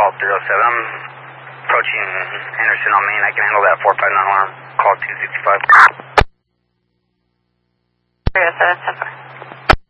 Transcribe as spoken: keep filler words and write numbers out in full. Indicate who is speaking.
Speaker 1: call three oh seven. I'm approaching Anderson on Main. I can handle that four five nine one. Call two sixty-five.
Speaker 2: three oh seven, ten four.